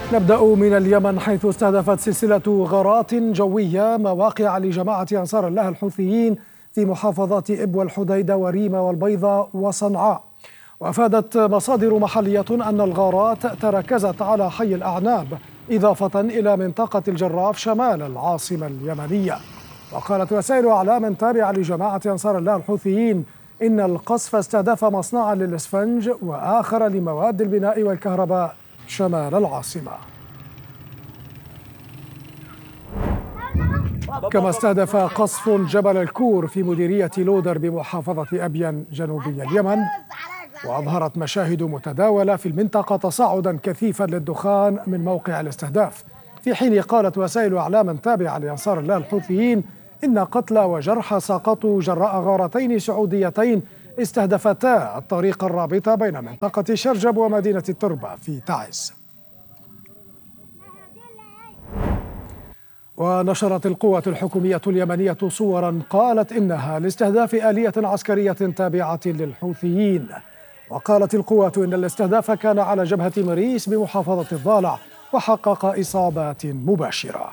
نبدأ من اليمن، حيث استهدفت سلسلة غارات جوية مواقع لجماعة أنصار الله الحوثيين في محافظات إب والحديدة وريمة والبيضة وصنعاء. وأفادت مصادر محلية أن الغارات تركزت على حي الأعناب إضافة إلى منطقة الجراف شمال العاصمة اليمنية. وقالت وسائل أعلام تابعة لجماعة أنصار الله الحوثيين إن القصف استهدف مصنعا للإسفنج وآخر لمواد البناء والكهرباء شمال العاصمة. كما استهدف قصف جبل الكور في مديرية لودر بمحافظة أبين جنوبي اليمن. وأظهرت مشاهد متداولة في المنطقة تصاعدا كثيفا للدخان من موقع الاستهداف، في حين قالت وسائل أعلام تابعة لأنصار الله الحوثيين إن قتلى وجرحى سقطوا جراء غارتين سعوديتين استهدفتا الطريق الرابط بين منطقة شرجب ومدينة التربة في تعز. ونشرت القوات الحكومية اليمنية صورا قالت إنها لاستهداف آلية عسكرية تابعة للحوثيين. وقالت القوات إن الاستهداف كان على جبهة مريس بمحافظة الضالع وحقق إصابات مباشرة.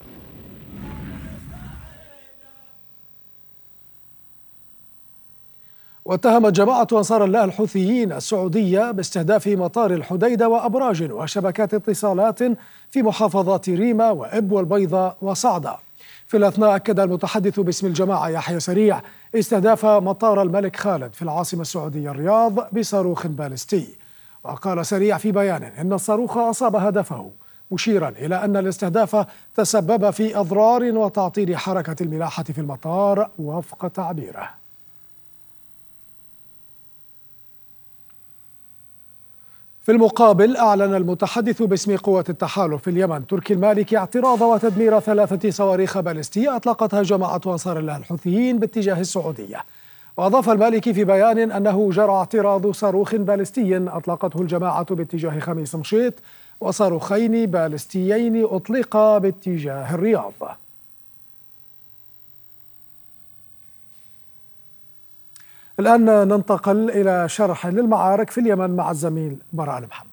واتهمت جماعة أنصار الله الحوثيين السعودية باستهداف مطار الحديدة وأبراج وشبكات اتصالات في محافظات ريمة وإب والبيضة وصعدة. في الأثناء أكد المتحدث باسم الجماعة يحيى سريع استهداف مطار الملك خالد في العاصمة السعودية الرياض بصاروخ باليستي. وقال سريع في بيان إن الصاروخ أصاب هدفه، مشيرا إلى أن الاستهداف تسبب في أضرار وتعطيل حركة الملاحة في المطار وفق تعبيره. في المقابل، أعلن المتحدث باسم قوة التحالف في اليمن تركي المالكي اعتراض وتدمير 3 صواريخ باليستية أطلقتها جماعة أنصار الله الحوثيين باتجاه السعودية. وأضاف المالكي في بيان أنه جرى اعتراض صاروخ باليستي أطلقته الجماعة باتجاه خميس مشيط وصاروخين باليستيين أطلقا باتجاه الرياض. الآن ننتقل إلى شرح للمعارك في اليمن مع الزميل براء محمد.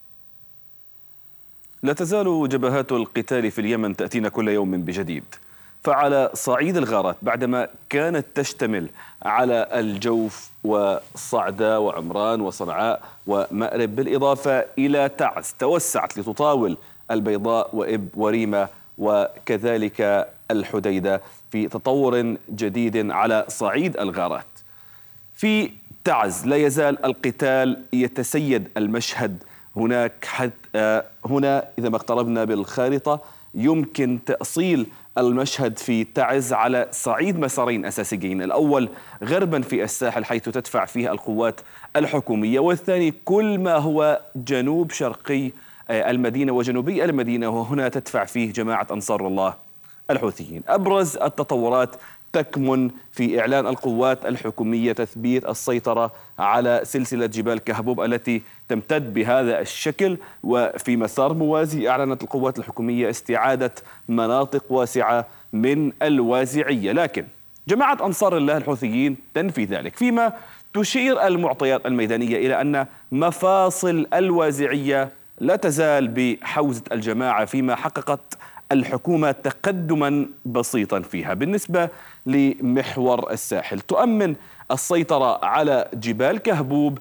لا تزال جبهات القتال في اليمن تأتينا كل يوم بجديد. فعلى صعيد الغارات، بعدما كانت تشتمل على الجوف وصعدة وعمران وصنعاء ومأرب بالإضافة إلى تعز، توسعت لتطاول البيضاء وإب وريمة وكذلك الحديدة في تطور جديد على صعيد الغارات. في تعز لا يزال القتال يتسيد المشهد هناك. هنا إذا ما اقتربنا بالخارطة يمكن تأصيل المشهد في تعز على صعيد مسارين أساسيين: الأول غربا في الساحل حيث تدفع فيه القوات الحكومية، والثاني كل ما هو جنوب شرقي المدينة وجنوبي المدينة، وهنا تدفع فيه جماعة أنصار الله الحوثيين. أبرز التطورات تكمن في إعلان القوات الحكومية تثبيت السيطرة على سلسلة جبال كهبوب التي تمتد بهذا الشكل، وفي مسار موازي أعلنت القوات الحكومية استعادة مناطق واسعة من الوازعية، لكن جماعة أنصار الله الحوثيين تنفي ذلك، فيما تشير المعطيات الميدانية إلى أن مفاصل الوازعية لا تزال بحوزة الجماعة، فيما حققت الحكومة تقدما بسيطا فيها. بالنسبة لمحور الساحل، تؤمن السيطرة على جبال كهبوب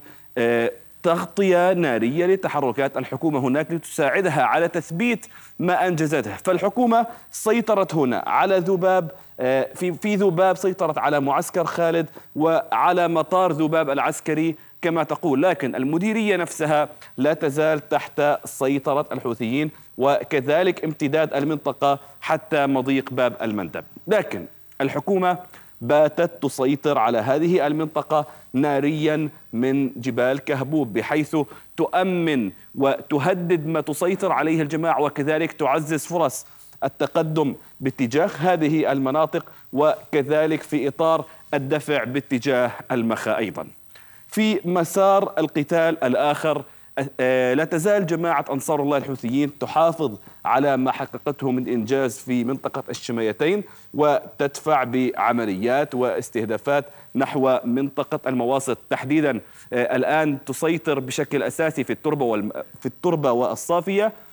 تغطية نارية لتحركات الحكومة هناك لتساعدها على تثبيت ما أنجزته. فالحكومة سيطرت هنا على ذباب، في ذباب سيطرت على معسكر خالد وعلى مطار ذباب العسكري كما تقول، لكن المديرية نفسها لا تزال تحت سيطرة الحوثيين، وكذلك امتداد المنطقة حتى مضيق باب المندب. لكن الحكومة باتت تسيطر على هذه المنطقة ناريا من جبال كهبوب، بحيث تؤمن وتهدد ما تسيطر عليه الجماعة، وكذلك تعزز فرص التقدم باتجاه هذه المناطق، وكذلك في إطار الدفع باتجاه المخا. أيضا في مسار القتال الآخر، لا تزال جماعة أنصار الله الحوثيين تحافظ على ما حققته من إنجاز في منطقة الشميتين، وتدفع بعمليات واستهدافات نحو منطقة المواسط تحديدا. الآن تسيطر بشكل أساسي في التربة والصافية،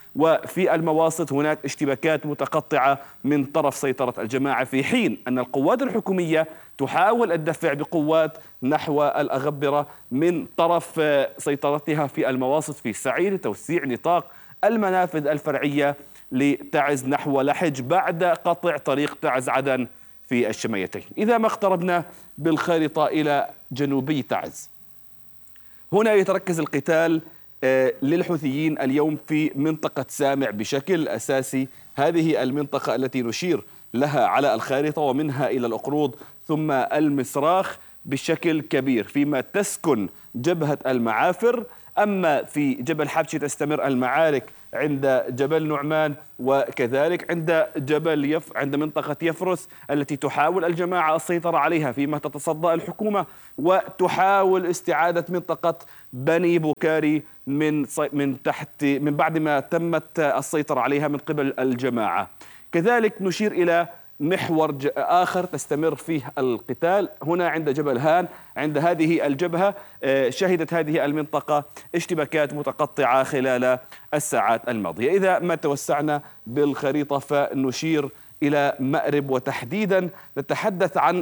وفي المواسط هناك اشتباكات متقطعة من طرف سيطرة الجماعة، في حين أن القوات الحكومية تحاول الدفع بقوات نحو الأغبرة من طرف سيطرتها في المواسط في سعي لتوسيع نطاق المنافذ الفرعية لتعز نحو لحج بعد قطع طريق تعز عدن في الشميتين. إذا ما اقتربنا بالخارطة إلى جنوبي تعز، هنا يتركز القتال للحوثيين اليوم في منطقة سامع بشكل أساسي. هذه المنطقة التي نشير لها على الخارطة ومنها إلى الأقروض ثم المصراخ بشكل كبير، فيما تسكن جبهة المعافر. أما في جبل حبشي تستمر المعارك عند جبل نعمان، وكذلك عند منطقة يفرس التي تحاول الجماعة السيطرة عليها، فيما تتصدى الحكومة وتحاول استعادة منطقة بني بوكاري من بعد ما تمت السيطرة عليها من قبل الجماعة. كذلك نشير إلى محور آخر تستمر فيه القتال هنا عند جبل هان. عند هذه الجبهة شهدت هذه المنطقة اشتباكات متقطعة خلال الساعات الماضية. إذا ما توسعنا بالخريطة فنشير إلى مأرب، وتحديدا نتحدث عن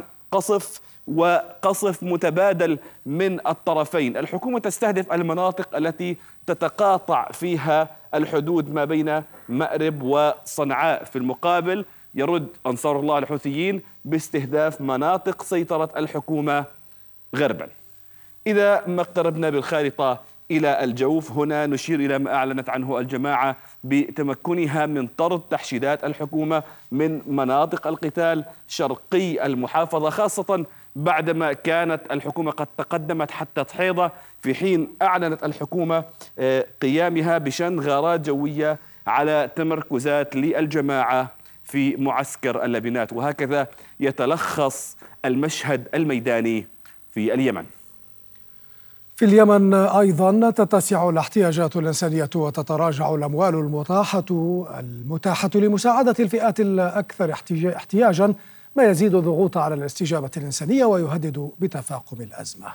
قصف متبادل من الطرفين. الحكومة تستهدف المناطق التي تتقاطع فيها الحدود ما بين مأرب وصنعاء. في المقابل يرد أنصار الله الحوثيين باستهداف مناطق سيطرة الحكومة غربا. إذا ما اقتربنا بالخارطة إلى الجوف، هنا نشير إلى ما أعلنت عنه الجماعة بتمكنها من طرد تحشيدات الحكومة من مناطق القتال شرقي المحافظة، خاصة بعدما كانت الحكومة قد تقدمت حتى تحيضة، في حين أعلنت الحكومة قيامها بشن غارات جوية على تمركزات للجماعة في معسكر اللبنات. وهكذا يتلخص المشهد الميداني في اليمن. في اليمن أيضا تتسع الاحتياجات الإنسانية وتتراجع الأموال المتاحة لمساعدة الفئات الأكثر احتياجا، ما يزيد الضغوط على الاستجابة الإنسانية ويهدد بتفاقم الأزمة.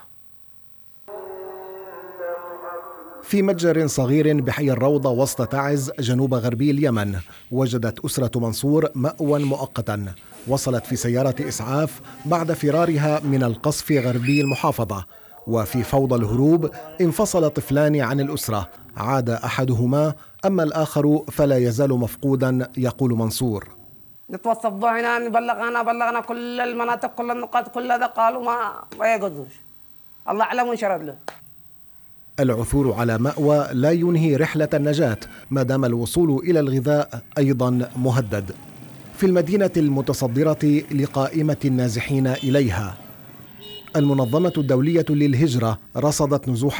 في متجر صغير بحي الروضة وسط تعز جنوب غربي اليمن، وجدت أسرة منصور مأوى مؤقتا. وصلت في سيارة إسعاف بعد فرارها من القصف غربي المحافظة، وفي فوضى الهروب انفصل طفلان عن الأسرة، عاد أحدهما أما الآخر فلا يزال مفقودا. يقول منصور: نتوسط هنا بلغنا كل المناطق كل النقاط كل هذا، قالوا ما يقدروش، الله أعلم وإن شرد له. العثور على مأوى لا ينهي رحلة النجاة ما دام الوصول إلى الغذاء أيضا مهدد. في المدينة المتصدرة لقائمة النازحين إليها، المنظمة الدولية للهجرة رصدت نزوح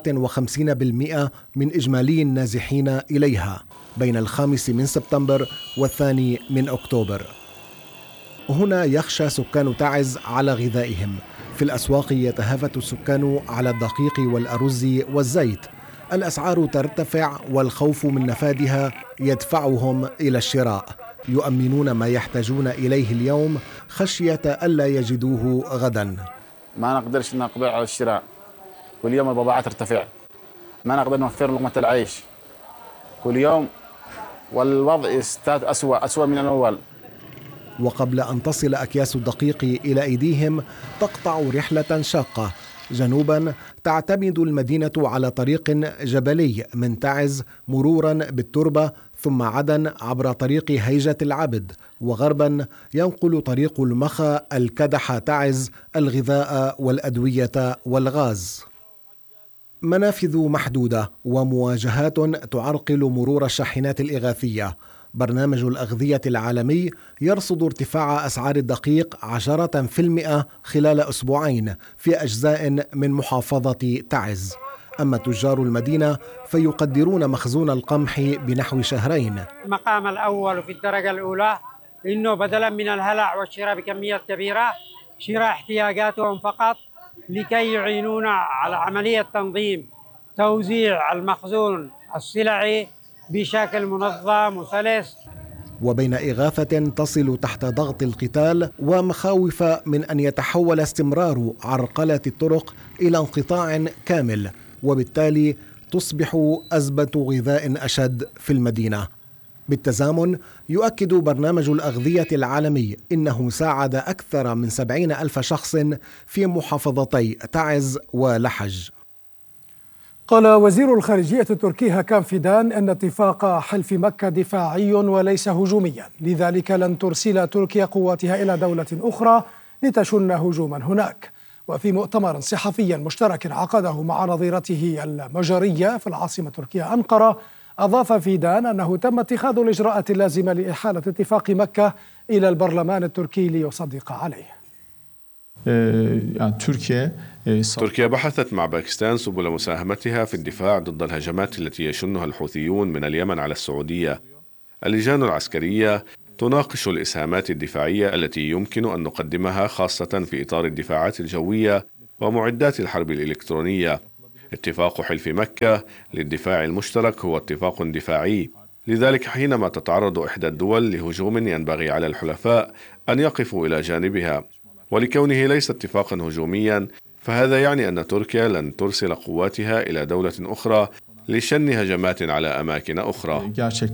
57% من إجمالي النازحين إليها بين 5 سبتمبر و2 أكتوبر. هنا يخشى سكان تعز على غذائهم. في الأسواق يتهافت السكان على الدقيق والأرز والزيت. الأسعار ترتفع والخوف من نفادها يدفعهم إلى الشراء. يؤمنون ما يحتاجون إليه اليوم خشية ألا يجدوه غدا. ما نقدرش نقبل على الشراء، كل يوم البضاعة ترتفع، ما نقدر نوفر لقمة العيش كل يوم، والوضع يزداد أسوأ من الأول. وقبل أن تصل أكياس الدقيق إلى أيديهم تقطع رحلة شاقة. جنوبا تعتمد المدينة على طريق جبلي من تعز مرورا بالتربة ثم عدن عبر طريق هيجة العبد، وغربا ينقل طريق المخا الكدح تعز الغذاء والأدوية والغاز. منافذ محدودة ومواجهات تعرقل مرور الشاحنات الإغاثية. برنامج الأغذية العالمي يرصد ارتفاع أسعار الدقيق 10% خلال أسبوعين في أجزاء من محافظة تعز. أما تجار المدينة فيقدرون مخزون القمح بنحو 2 شهور. المقام الأول في الدرجة الأولى إنه بدلا من الهلع والشراء بكميات كبيرة، شراء احتياجاتهم فقط لكي يعينونا على عملية تنظيم توزيع المخزون السلعي بشكل منظم وسلس. وبين إغاثة تصل تحت ضغط القتال ومخاوف من أن يتحول استمرار عرقلة الطرق إلى انقطاع كامل، وبالتالي تصبح أزمة غذاء أشد في المدينة. بالتزامن يؤكد برنامج الأغذية العالمي إنه ساعد أكثر من 70,000 شخص في محافظتي تعز ولحج. قال وزير الخارجية التركي هاكان فيدان أن اتفاق حلف مكة دفاعي وليس هجوميا، لذلك لن ترسل تركيا قواتها إلى دولة أخرى لتشن هجوما هناك. وفي مؤتمر صحفي مشترك عقده مع نظيرته المجرية في العاصمة التركية أنقرة، أضاف فيدان أنه تم اتخاذ الإجراءات اللازمة لإحالة اتفاق مكة إلى البرلمان التركي ليصدق عليه. تركيا بحثت مع باكستان سبل مساهمتها في الدفاع ضد الهجمات التي يشنها الحوثيون من اليمن على السعودية. اللجان العسكرية تناقش الإسهامات الدفاعية التي يمكن أن نقدمها، خاصة في إطار الدفاعات الجوية ومعدات الحرب الإلكترونية. اتفاق حلف مكة للدفاع المشترك هو اتفاق دفاعي، لذلك حينما تتعرض إحدى الدول لهجوم ينبغي على الحلفاء أن يقفوا إلى جانبها، ولكونه ليس اتفاقا هجوميا فهذا يعني أن تركيا لن ترسل قواتها إلى دولة أخرى لشن هجمات على أماكن أخرى.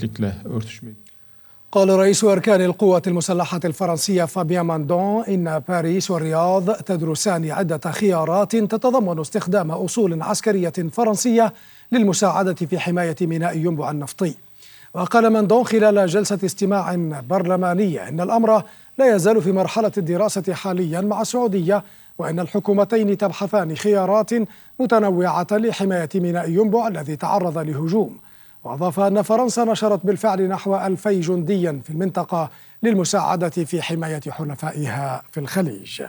قال رئيس أركان القوات المسلحة الفرنسية فابيان ماندون إن باريس والرياض تدرسان عدة خيارات تتضمن استخدام أصول عسكرية فرنسية للمساعدة في حماية ميناء ينبع النفطي. وقال ماندون خلال جلسة استماع برلمانية إن الأمر لا يزال في مرحلة الدراسة حاليا مع السعودية، وإن الحكومتين تبحثان خيارات متنوعة لحماية ميناء ينبع الذي تعرض لهجوم. وأضاف أن فرنسا نشرت بالفعل نحو 2000 جنديا في المنطقة للمساعدة في حماية حلفائها في الخليج.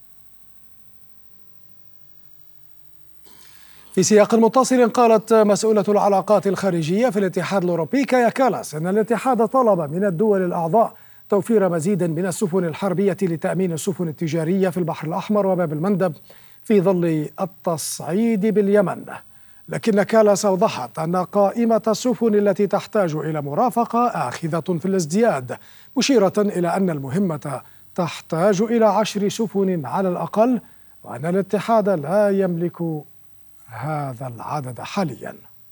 في سياق متصل، قالت مسؤولة العلاقات الخارجية في الاتحاد الأوروبي كايا كالاس أن الاتحاد طلب من الدول الأعضاء توفير مزيد من السفن الحربية لتأمين السفن التجارية في البحر الأحمر وباب المندب في ظل التصعيد باليمن. لكن كالاس أوضحت أن قائمة السفن التي تحتاج إلى مرافقة آخذة في الازدياد، مشيرة إلى أن المهمة تحتاج إلى 10 سفن على الأقل، وأن الاتحاد لا يملك هذا العدد حاليا.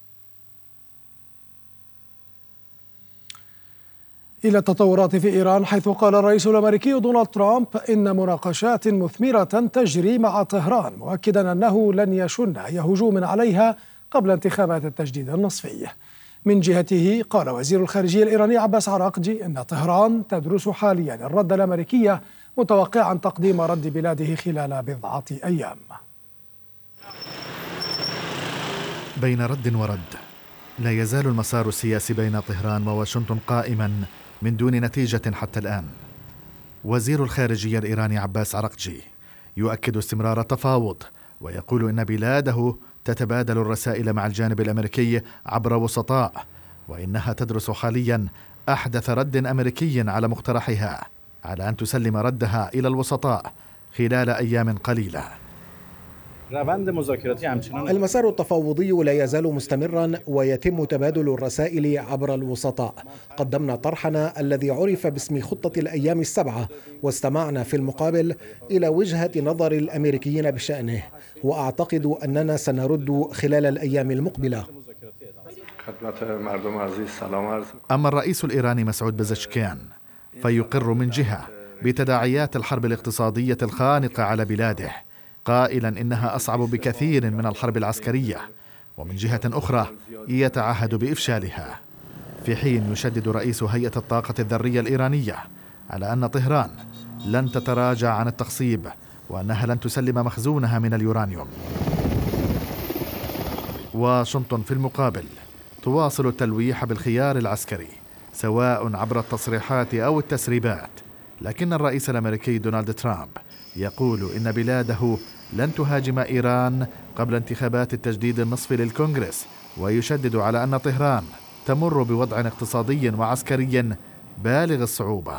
إلى التطورات في إيران، حيث قال الرئيس الأمريكي دونالد ترامب إن مناقشات مثمرة تجري مع طهران، مؤكدا أنه لن يشن أي هجوم عليها قبل انتخابات التجديد النصفي. من جهته قال وزير الخارجية الإيراني عباس عراقجي إن طهران تدرس حاليا الرد الأمريكي، متوقعا تقديم رد بلاده خلال بضعة أيام. بين رد ورد، لا يزال المسار السياسي بين طهران وواشنطن قائما من دون نتيجة حتى الآن. وزير الخارجية الإيراني عباس عراقجي يؤكد استمرار التفاوض، ويقول إن بلاده تتبادل الرسائل مع الجانب الأمريكي عبر وسطاء، وإنها تدرس حاليا أحدث رد أمريكي على مقترحها على أن تسلم ردها إلى الوسطاء خلال أيام قليلة. المسار التفاوضي لا يزال مستمرا ويتم تبادل الرسائل عبر الوسطاء. قدمنا طرحنا الذي عرف باسم خطة الأيام السبعة، واستمعنا في المقابل إلى وجهة نظر الأمريكيين بشأنه، وأعتقد أننا سنرد خلال الأيام المقبلة. أما الرئيس الإيراني مسعود بزشكيان فيقر من جهة بتداعيات الحرب الاقتصادية الخانقة على بلاده، قائلا إنها أصعب بكثير من الحرب العسكرية، ومن جهة أخرى يتعهد بإفشالها، في حين يشدد رئيس هيئة الطاقة الذرية الإيرانية على أن طهران لن تتراجع عن التخصيب، وأنها لن تسلم مخزونها من اليورانيوم. واشنطن في المقابل تواصل التلويح بالخيار العسكري، سواء عبر التصريحات أو التسريبات، لكن الرئيس الأمريكي دونالد ترامب يقول إن بلاده لن تهاجم إيران قبل انتخابات التجديد النصفي للكونغرس، ويشدد على أن طهران تمر بوضع اقتصادي وعسكري بالغ الصعوبة.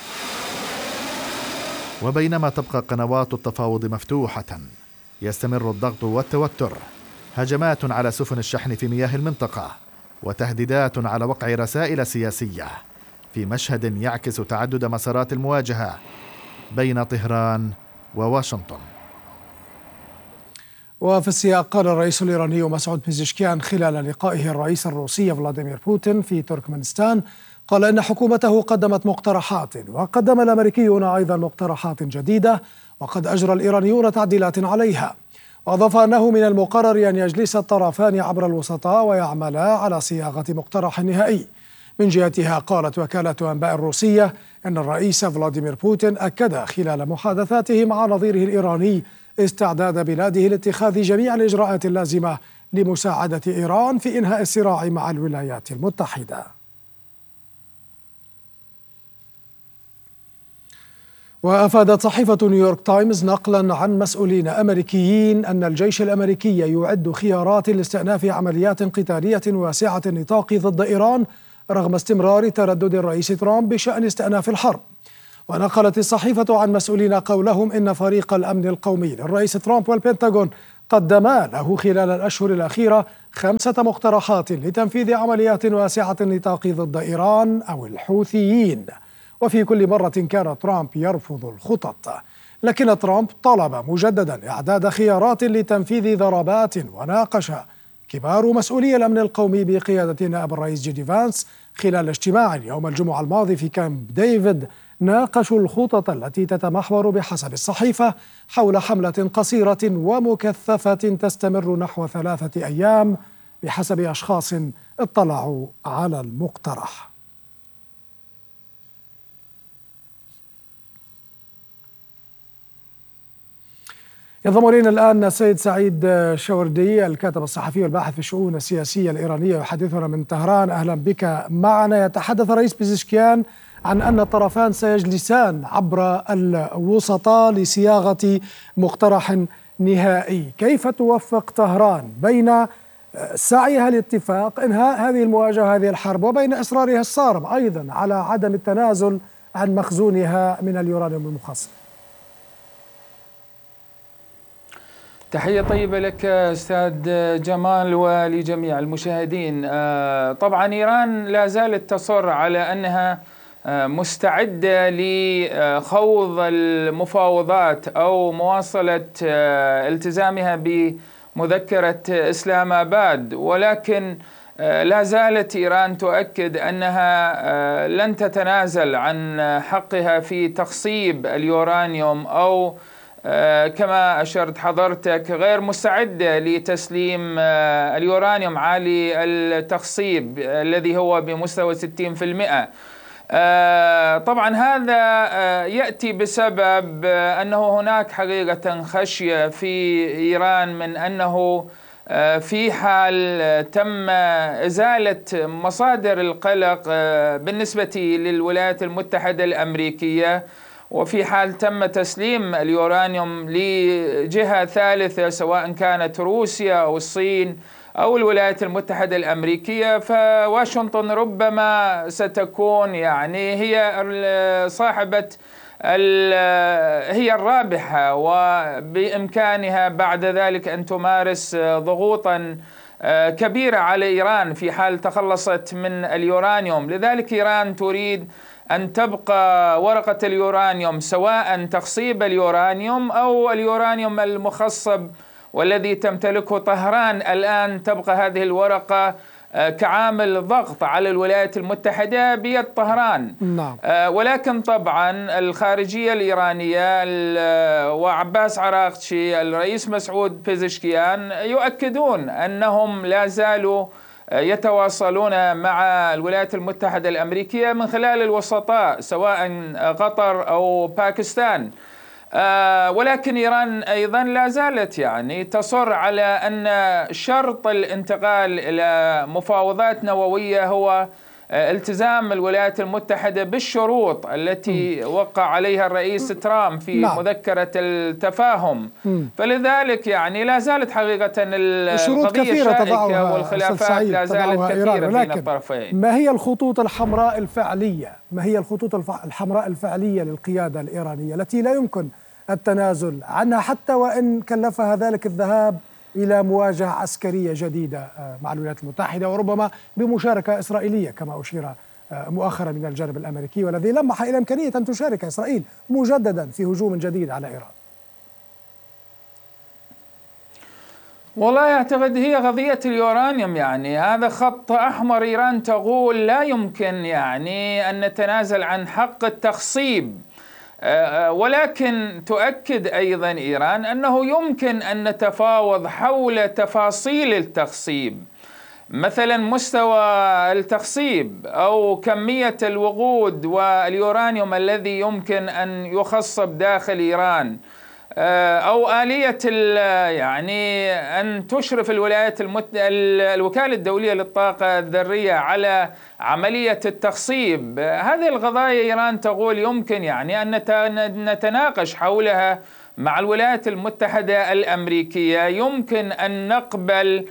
وبينما تبقى قنوات التفاوض مفتوحة، يستمر الضغط والتوتر، هجمات على سفن الشحن في مياه المنطقة، وتهديدات على وقع رسائل سياسية، في مشهد يعكس تعدد مسارات المواجهة بين طهران وواشنطن. وفي السياق قال الرئيس الإيراني مسعود بيزشكيان خلال لقائه الرئيس الروسي فلاديمير بوتين في تركمانستان، قال إن حكومته قدمت مقترحات، وقدم الأمريكيون أيضا مقترحات جديدة، وقد أجرى الإيرانيون تعديلات عليها. وأضاف أنه من المقرر أن يجلس الطرفان عبر الوسطاء ويعملا على صياغة مقترح نهائي. من جهتها قالت وكالة أنباء الروسية أن الرئيس فلاديمير بوتين أكد خلال محادثاته مع نظيره الإيراني استعداد بلاده لاتخاذ جميع الإجراءات اللازمة لمساعدة إيران في إنهاء الصراع مع الولايات المتحدة. وأفادت صحيفة نيويورك تايمز نقلا عن مسؤولين أمريكيين أن الجيش الأمريكي يعد خيارات لاستئناف عمليات قتالية واسعة النطاق ضد إيران رغم استمرار تردد الرئيس ترامب بشأن استئناف الحرب. ونقلت الصحيفة عن مسؤولين قولهم إن فريق الأمن القومي للرئيس ترامب والبنتاغون قدما له خلال الأشهر الأخيرة 5 مقترحات لتنفيذ عمليات واسعة النطاق ضد إيران أو الحوثيين، وفي كل مرة كان ترامب يرفض الخطط. لكن ترامب طلب مجددا إعداد خيارات لتنفيذ ضربات. وناقش كبار مسؤولي الأمن القومي بقيادة نائب الرئيس جيدي فانس خلال اجتماع يوم الجمعة الماضي في كامب ديفيد، ناقشوا الخطط التي تتمحور بحسب الصحيفة حول حملة قصيرة ومكثفة تستمر نحو 3 أيام بحسب أشخاص اطلعوا على المقترح. ينضم إلينا الآن السيد سعيد شوردي الكاتب الصحفي والباحث في الشؤون السياسية الإيرانية يحدثنا من طهران. أهلا بك معنا. يتحدث الرئيس بيزشكيان عن أن الطرفان سيجلسان عبر الوسطاء لصياغة مقترح نهائي. كيف توفق طهران بين سعيها لاتفاق إنهاء هذه المواجهة هذه الحرب وبين إصرارها الصارم أيضا على عدم التنازل عن مخزونها من اليورانيوم المخصب؟ تحية طيبة لك أستاذ جمال ولجميع المشاهدين. طبعا إيران لا زالت تصر على أنها مستعدة لخوض المفاوضات أو مواصلة التزامها بمذكرة إسلام آباد، ولكن لا زالت إيران تؤكد أنها لن تتنازل عن حقها في تخصيب اليورانيوم، أو كما أشرت حضرتك غير مستعدة لتسليم اليورانيوم عالي التخصيب الذي هو بمستوى 60%. طبعا هذا يأتي بسبب أنه هناك حقيقة خشية في إيران من أنه في حال تم إزالة مصادر القلق بالنسبة للولايات المتحدة الأمريكية، وفي حال تم تسليم اليورانيوم لجهة ثالثة سواء كانت روسيا أو الصين أو الولايات المتحدة الأمريكية، فواشنطن ربما ستكون يعني هي صاحبة هي الرابحة، وبإمكانها بعد ذلك أن تمارس ضغوطا كبيرة على إيران في حال تخلصت من اليورانيوم. لذلك إيران تريد أن تبقى ورقة اليورانيوم، سواء تخصيب اليورانيوم أو اليورانيوم المخصب والذي تمتلكه طهران الآن، تبقى هذه الورقة كعامل ضغط على الولايات المتحدة بيد طهران. نعم. ولكن طبعا الخارجية الإيرانية وعباس عراقتشي الرئيس مسعود بيزشكيان يؤكدون أنهم لا زالوا يتواصلون مع الولايات المتحدة الأمريكية من خلال الوسطاء سواء قطر أو باكستان. ولكن إيران أيضا لا زالت يعني تصر على أن شرط الانتقال إلى مفاوضات نووية هو التزام الولايات المتحدة بالشروط التي وقع عليها الرئيس ترامب في مذكرة التفاهم. فلذلك يعني لا زالت حقيقة القضية شائكة والخلافات لا زالت كثيرة بين الطرفين. ما هي الخطوط الحمراء الفعلية؟ ما هي الخطوط الحمراء الفعلية للقيادة الإيرانية التي لا يمكن التنازل عنها حتى وإن كلفها ذلك الذهاب إلى مواجهة عسكرية جديدة مع الولايات المتحدة وربما بمشاركة إسرائيلية كما أشير مؤخرا من الجانب الأمريكي، والذي لمح إلى إمكانية أن تشارك إسرائيل مجددا في هجوم جديد على إيران؟ والله أعتقد هي قضية اليورانيوم، يعني هذا خط أحمر. إيران تقول لا يمكن يعني أن نتنازل عن حق التخصيب، ولكن تؤكد أيضا إيران أنه يمكن أن نتفاوض حول تفاصيل التخصيب، مثلا مستوى التخصيب أو كمية الوقود واليورانيوم الذي يمكن أن يخصب داخل إيران، أو آلية يعني أن تشرف الوكالة الدولية للطاقة الذرية على عملية التخصيب. هذه القضايا إيران تقول يمكن يعني أن نتناقش حولها مع الولايات المتحدة الأمريكية. يمكن أن نقبل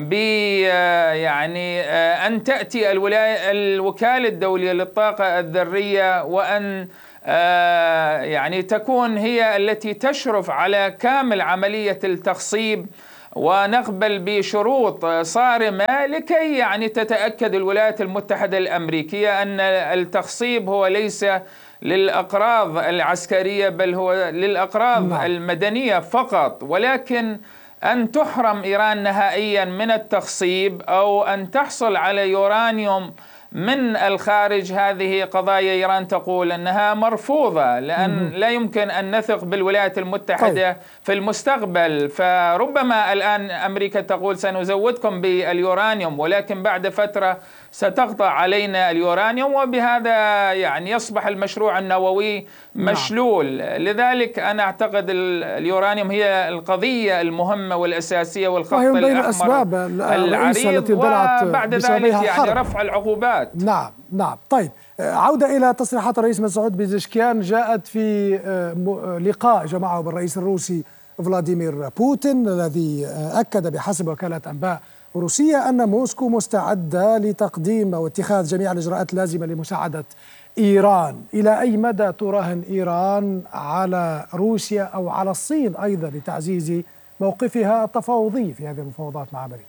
يعني أن تأتي الوكالة الدولية للطاقة الذرية وأن يعني تكون هي التي تشرف على كامل عملية التخصيب، ونقبل بشروط صارمة لكي يعني تتأكد الولايات المتحدة الأمريكية أن التخصيب هو ليس للأغراض العسكرية بل هو للأغراض المدنية فقط، ولكن أن تحرم إيران نهائيا من التخصيب أو أن تحصل على يورانيوم من الخارج. هذه قضايا إيران تقول أنها مرفوضة، لأن لا يمكن أن نثق بالولايات المتحدة في المستقبل. فربما الآن أمريكا تقول سنزودكم باليورانيوم، ولكن بعد فترة ستقطع علينا اليورانيوم، وبهذا يعني يصبح المشروع النووي مشلول. لذلك أنا أعتقد اليورانيوم هي القضية المهمة والأساسية والخط الأحمر العريض، وبعد ذلك يعني رفع العقوبات. نعم. طيب، عودة إلى تصريحات الرئيس مسعود بيزشكيان جاءت في لقاء جمعه بالرئيس الروسي فلاديمير بوتين، الذي أكد بحسب وكالة أنباء روسية أن موسكو مستعدة لتقديم أو اتخاذ جميع الإجراءات اللازمة لمساعدة إيران. إلى أي مدى تراهن إيران على روسيا أو على الصين أيضا لتعزيز موقفها التفاوضي في هذه المفاوضات مع أمريكا؟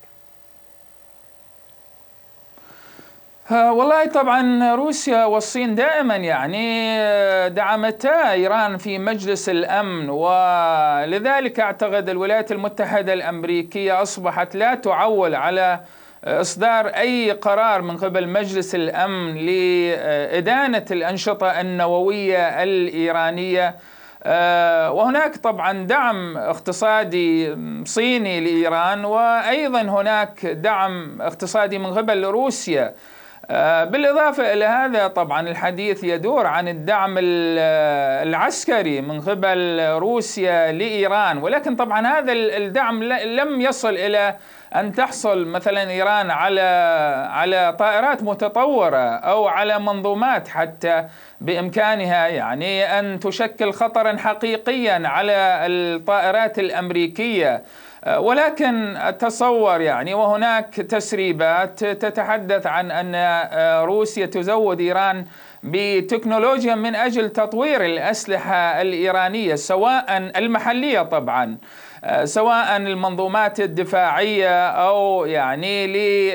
والله طبعا روسيا والصين دائما يعني دعمتا إيران في مجلس الأمن، ولذلك أعتقد الولايات المتحدة الأمريكية أصبحت لا تعول على إصدار أي قرار من قبل مجلس الأمن لإدانة الأنشطة النووية الإيرانية. وهناك طبعا دعم اقتصادي صيني لإيران، وأيضا هناك دعم اقتصادي من قبل روسيا. بالإضافة إلى هذا طبعا الحديث يدور عن الدعم العسكري من قبل روسيا لإيران، ولكن طبعا هذا الدعم لم يصل إلى أن تحصل مثلا إيران على طائرات متطورة أو على منظومات حتى بإمكانها يعني أن تشكل خطرا حقيقيا على الطائرات الأمريكية. ولكن أتصور يعني وهناك تسريبات تتحدث عن أن روسيا تزود إيران بتكنولوجيا من أجل تطوير الأسلحة الإيرانية، سواء المحلية طبعا، سواء المنظومات الدفاعية أو يعني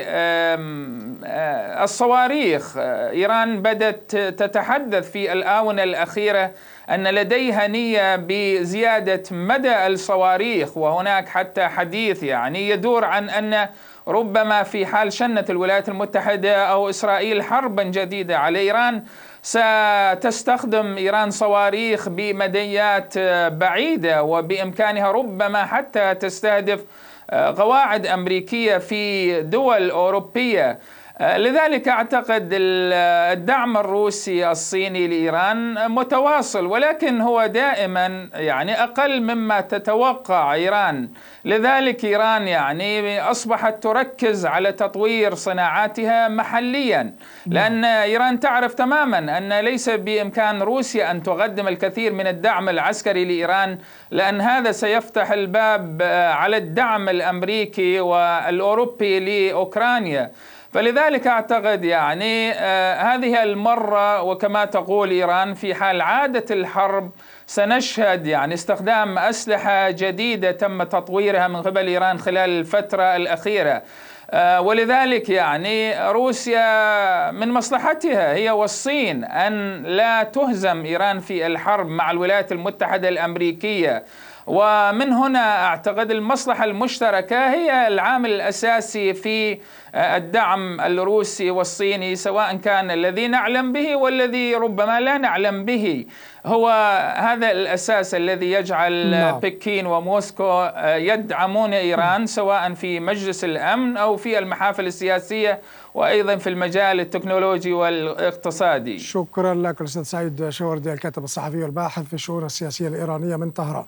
للصواريخ. إيران بدأت تتحدث في الآونة الأخيرة أن لديها نية بزيادة مدى الصواريخ، وهناك حتى حديث يعني يدور عن أن ربما في حال شنت الولايات المتحدة أو إسرائيل حربا جديدة على إيران ستستخدم إيران صواريخ بمديات بعيدة، وبإمكانها ربما حتى تستهدف قواعد أمريكية في دول أوروبية. لذلك أعتقد الدعم الروسي الصيني لإيران متواصل، ولكن هو دائما يعني أقل مما تتوقع إيران. لذلك إيران يعني أصبحت تركز على تطوير صناعاتها محليا، لأن إيران تعرف تماما أن ليس بإمكان روسيا أن تقدم الكثير من الدعم العسكري لإيران، لأن هذا سيفتح الباب على الدعم الأمريكي والأوروبي لأوكرانيا. فلذلك أعتقد يعني هذه المرة، وكما تقول إيران، في حال عادة الحرب سنشهد يعني استخدام أسلحة جديدة تم تطويرها من قبل إيران خلال الفترة الأخيرة. ولذلك يعني روسيا من مصلحتها هي والصين أن لا تهزم إيران في الحرب مع الولايات المتحدة الأمريكية، ومن هنا أعتقد المصلحة المشتركة هي العامل الأساسي في الدعم الروسي والصيني، سواء كان الذي نعلم به والذي ربما لا نعلم به. هو هذا الأساس الذي يجعل بكين وموسكو يدعمون إيران، سواء في مجلس الأمن أو في المحافل السياسية وأيضا في المجال التكنولوجي والاقتصادي. شكرا لك الأستاذ سعيد شاوردي، الكاتب الصحفي والباحث في الشؤون السياسية الإيرانية من طهران.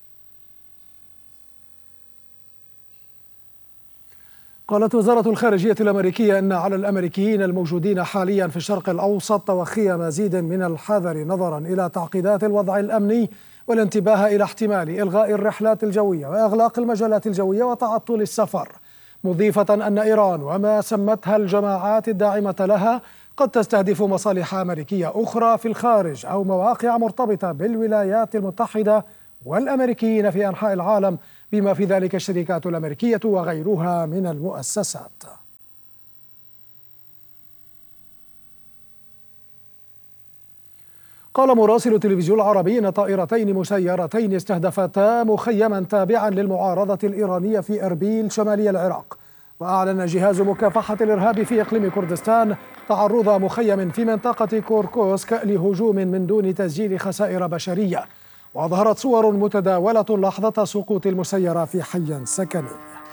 قالت وزارة الخارجية الأمريكية أن على الأمريكيين الموجودين حاليا في الشرق الأوسط توخي مزيد من الحذر نظرا إلى تعقيدات الوضع الأمني، والانتباه إلى احتمال إلغاء الرحلات الجوية وإغلاق المجالات الجوية وتعطل السفر، مضيفة أن إيران وما سمتها الجماعات الداعمة لها قد تستهدف مصالح أمريكية أخرى في الخارج أو مواقع مرتبطة بالولايات المتحدة والأمريكيين في أنحاء العالم، بما في ذلك الشركات الأمريكية وغيرها من المؤسسات. قال مراسل التلفزيون العربي إن طائرتين مسيرتين استهدفتا مخيما تابعا للمعارضة الإيرانية في أربيل شمالي العراق. وأعلن جهاز مكافحة الإرهاب في إقليم كردستان تعرض مخيم في منطقة كوركوسك لهجوم من دون تسجيل خسائر بشرية. وأظهرت صور متداولة لحظة سقوط المسيرة في حي سكني.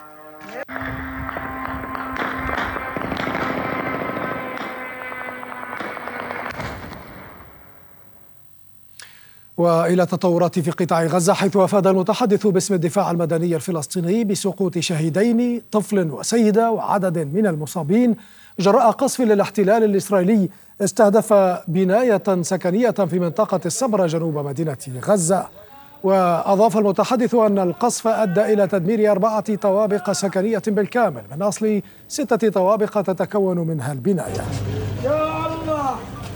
وإلى تطورات في قطاع غزة، حيث أفاد المتحدث باسم الدفاع المدني الفلسطيني بسقوط شهيدين، طفل وسيدة، وعدد من المصابين جراء قصف للاحتلال الإسرائيلي استهدف بناية سكنية في منطقة السبرة جنوب مدينة غزة. وأضاف المتحدث أن القصف أدى إلى تدمير 4 طوابق سكنية بالكامل من أصل 6 طوابق تتكون منها البناية. يا الله.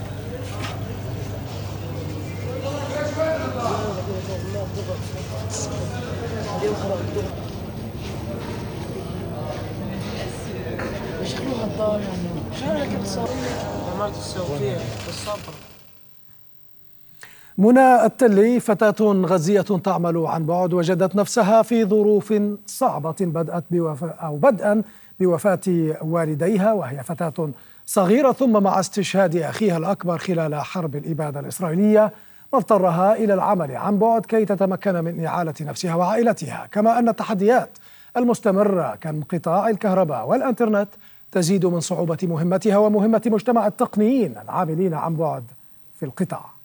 منى التلي فتاة غزية تعمل عن بعد وجدت نفسها في ظروف صعبة بدءا بوفاة والديها وهي فتاة صغيرة، ثم مع استشهاد أخيها الأكبر خلال حرب الإبادة الإسرائيلية، واضطرها إلى العمل عن بعد كي تتمكن من إعالة نفسها وعائلتها. كما أن التحديات المستمرة كانقطاع الكهرباء والإنترنت تزيد من صعوبة مهمتها ومهمة مجتمع التقنيين العاملين عن بعد في القطاع.